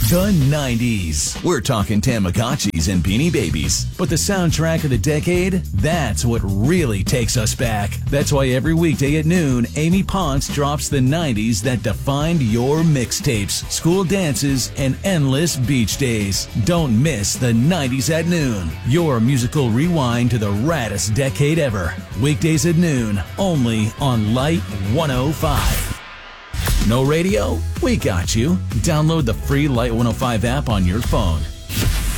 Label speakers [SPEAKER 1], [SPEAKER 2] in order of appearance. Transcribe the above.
[SPEAKER 1] The 90s. We're talking Tamagotchis and Beanie Babies. But the soundtrack of the decade, that's what really takes us back. That's why every weekday at noon, Amy Ponce drops the 90s that defined your mixtapes, school dances, and endless beach days. Don't miss the 90s at noon. Your musical rewind to the raddest decade ever. Weekdays at noon, only on Light 105. No radio? We got you. Download the free Light 105 app on your phone.